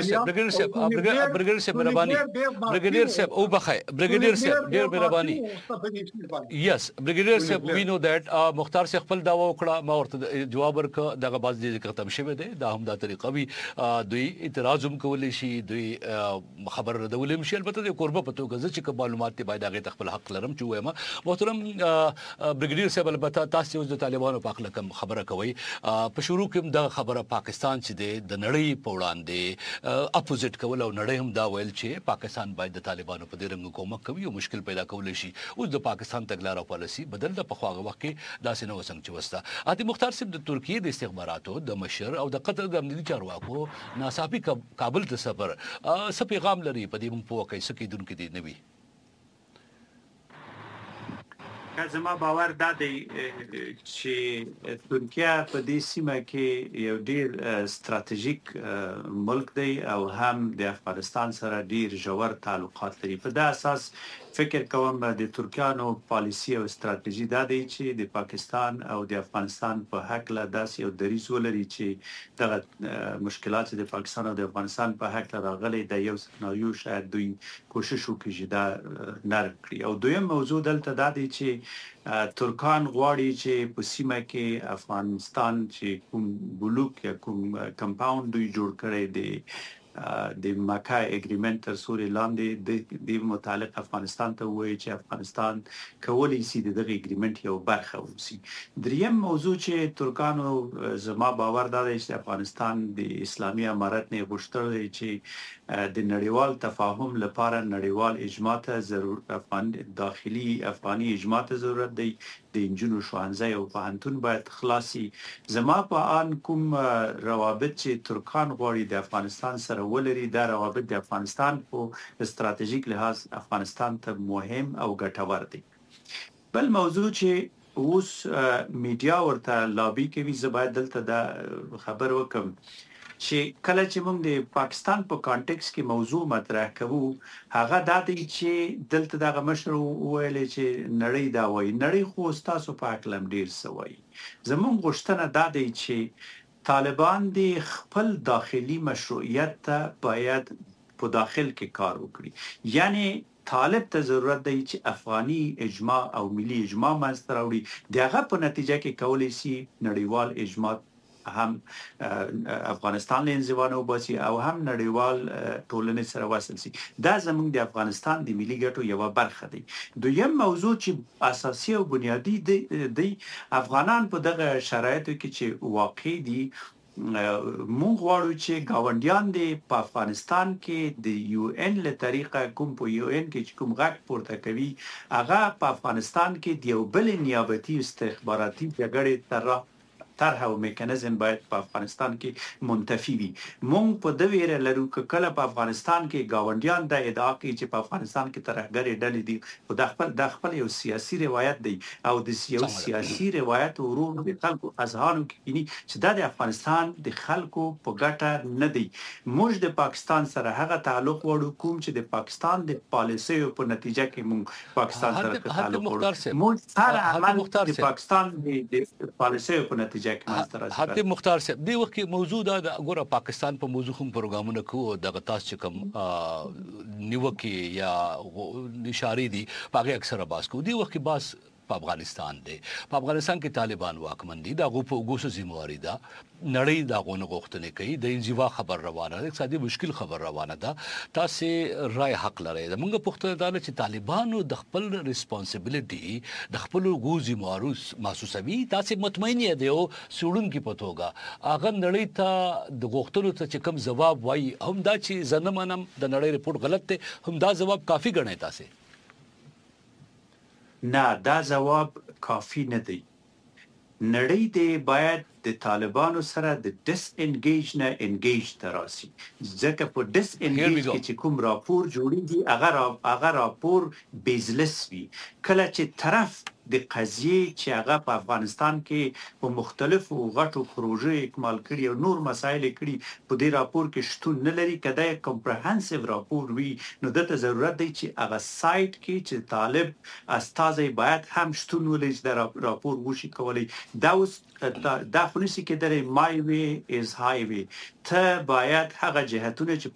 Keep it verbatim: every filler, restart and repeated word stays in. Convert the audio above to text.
صاحب برګیډیر صاحب برګیډیر صاحب مهرباني برګیډیر صاحب او بخای برګیډیر صاحب ډیر مهرباني یس برګیډیر صاحب وی نو دیٹ مختار صاحب خپل داوا وکړه ما ورته جواب ورکړ دغه باز دي ختم شوه دی دا هم دا طریقه وی دوی اعتراض هم کولای شي دوی خبر ردولم شي البته د قربه پتو غزه چې معلومات ته باید هغه خپل حق لرم چې وایم محترم برګیډیر صاحب البته تاسو د طالبانو په اړه کوم خبره کوي په شروع کې د خبره پاکستان چې د نړۍ په وړاندې اپوزیټ کول او نړۍ هم دا ویل چې پاکستان باید د طالبانو په دې رنګ کومک کوي او مشکل پیدا کول شي اوس د پاکستان تګلارو پالیسی بدل د پخواغه وخت کې داسې نو څنګه چې وستا اته مختار صاحب د ترکیه د استخباراتو د مشر او د قطر د امنیتي چارواکو ناڅاپي کابل ته سفر څه پیغام لري په دې مونږ په وکه سکه دونکو دي نوي زما باور دا دی چې ترکیه په دې سیمه کې یو ډیر ستراتیژیک ملک دی او هم د افغانستان سره ډیر ژور تعلقات لري په دا اساس فکر کوم د ترکیانو پالیسی او ستراتیژي دا دی چې د پاکستان او د افغانستان په حق له داسې یو دریځ ولري چې دغه مشکلات د پاکستان او د افغانستان په حق راغلي د یو سناریو شاید دوی کوشش وکړي چې دا نرم کړي او دویم موضوع دلته دا دی چې ترکان غواړي چې په سیمه کې افغانستان چې کوم بلوک یا کوم کمپاوند دوی جوړ کړي دی د مکه اګریمنت تر سوري لاندې د متعلق افغانستان ته وایي چې افغانستان کولی شي د دغه اګریمنت یو برخه وسی دریم موضوع چې ترکانو زما باور دا دی چې افغانستان د اسلامي امارت نه غوښتل چې د نړیوال تفاهم لپاره نړیوال اجماع ته ضرورت افغان داخلي افغاني اجماع ته ضرورت دی د انجونو شوهنځي او پوهنتون باید خلاصي زما په ان کوم روابط چې ترکان غواړي د افغانستان سره ولري دا روابط د افغانستان په استراتیژیک لحاظ افغانستان ته مهم او ګټور دي بل موضوع چې اوس میډیا ورته لابي کوي زباید دلته دا خبر وکم چې کله چې موږ د پاکستان په کانټیکس کې موضوع مطرح کوو هغه دا دی چې دلته دغه مشر ویل چې نړۍ دا وایي نړۍ خو تاسو په اکلم ډیر سوي زموږ غوښتنه دا دی چې طالبان د خپل داخلي مشروعیت ته باید په داخل کې کار وکړي یعنی طالب ته ضرورت دی چې افغاني اجماع او ملي اجماع منځته راوړي دغه په نتیجه کې کولای شي نړیوال اجماع هم افغانستان له انزوانه وباسي او هم نړیوال ټولنې سره وصل شي دا زموږ د افغانستان د ملي ګټو یو برخه دی دویم موضوع چې اساسي او بنیادی دی, دی افغانان په دغه شرایطو کې چې واقع دي مونږ غواړو چې گاونډیان دي په افغانستان کې د یو ان له طریقه کوم په یو ان کې کوم غږ پورته کوي هغه په افغانستان کې د یو بل نیابتي استخباراتي جګړې تر طرح او میکانیزم باید په افغانستان کې منتفي وي مونږ په د ویره لرو کله په افغانستان کې گاونډیان د ادعا کوي چې په افغانستان کې ترهګری ډلې دي او د خپل د خپل یو سیاسي روایت دی او د یو سیاسي روایت ورو د خلکو اذهانو کې کینی چې د افغانستان د خلکو په ګټه نه دی موږ د پاکستان سره هغه تعلق وړو کوم چې د پاکستان د پالیسي په نتیجه کې موږ پاکستان سره تعلق وړو موږ هر عمل د پاکستان د پالیسي په نتیجه حتی مختار صاحب دی وخت کې موضوع دا ګوره پاکستان په موضوع هم پروګرامونه کوو د غتاس چې کوم نیوکه یا اشاره دي پاګه اکثره باس کو دی وخت کې باس په افغانستان دی په افغانستان کې طالبان واکمن دي دا غو په وګوسو ذمہواری ده نړۍ دا غونه غوښتنه کوي د انزوا خبر روانه ده اقتصادي مشکل خبر روانه ده تاسو رائے حق لرئ موږ پوښتنه ده چې طالبانو د خپل ریسپانسیبিলিټي د خپل غو ذمہوارو محسوسوي تاسو مطمئن یې دی او سړون کې پتوګه اغه نړۍ ته د غوښتنو ته چې کوم جواب وای هم دا چې زنمنم د نړۍ رپورټ غلط دی هم دا جواب کافي ګڼئ تاسو نه دا جواب کافی نه دی نړۍ دې باید د طالبانو سره د ډیس انګیج نه انګیج تراسي ځکه په ډیس انګیج کې چې کوم راپور جوړیږي هغه هغه راپور بیزلس وي کله چې طرف د قضیه چې هغه په افغانستان کې په مختلفو غټو پروژې اکمال کړي او نور مسایل کړي په دې راپور کې شتون نه لري کدا یو کمپریهنسیو راپور وي نو دته ضرورت دی چې هغه سایت کې چې طالب استازي باید هم شتون ولري چې دا راپور وشي کولی دا اوس دا خونسي کې درې مای وی از های وی ته باید هغه جهتونه چې